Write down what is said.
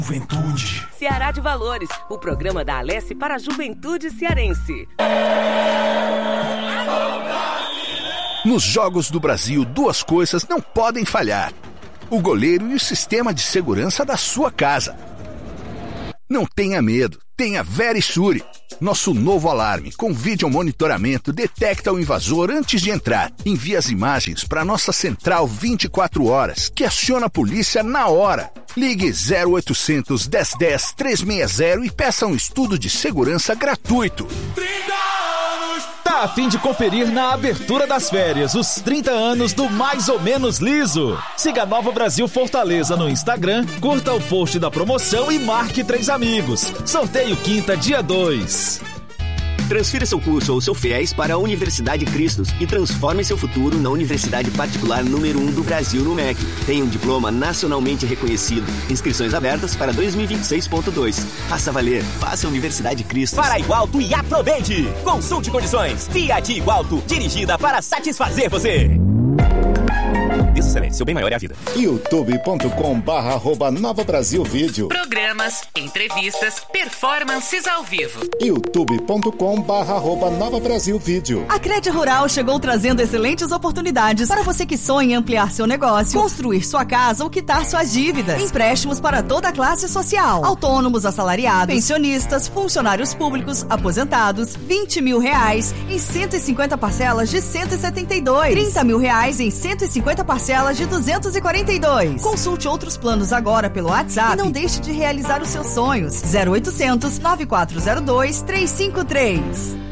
Juventude. Ceará de Valores, o programa da Alesse para a juventude cearense. Nos Jogos do Brasil, duas coisas não podem falhar: o goleiro e o sistema de segurança da sua casa. Não tenha medo, tenha Verisure. Nosso novo alarme com vídeo monitoramento detecta o invasor antes de entrar. Envia as imagens para nossa central 24 horas, que aciona a polícia na hora. Ligue 0800 1010 360 e peça um estudo de segurança gratuito. 30 anos! Tá a fim de conferir na abertura das férias os 30 anos do Mais ou Menos Liso? Siga Nova Brasil Fortaleza no Instagram, curta o post da promoção e marque 3 amigos. Sorteio quinta, dia 2. Transfira seu curso ou seu FIES para a Universidade Cristos e transforme seu futuro na universidade particular número 1 do Brasil no MEC. Tem um diploma nacionalmente reconhecido. Inscrições abertas para 2026.2. Faça valer. Faça Universidade Cristos. Para Igualto e aproveite! Consulte condições. Fiat Igualto, dirigida para satisfazer você. Excelente, seu bem maior é a vida. youtube.com/Nova Brasil Vídeo. Programas, entrevistas, performances ao vivo. youtube.com/Nova Brasil Vídeo. A Crede Rural chegou trazendo excelentes oportunidades para você que sonha em ampliar seu negócio, construir sua casa ou quitar suas dívidas. Empréstimos para toda a classe social. Autônomos, assalariados, pensionistas, funcionários públicos, aposentados. R$20 mil em 150 parcelas de 172. R$30 mil em 150 parcelas de 242. Consulte outros planos agora pelo WhatsApp e não deixe de realizar os seus sonhos. 0800 9402 353.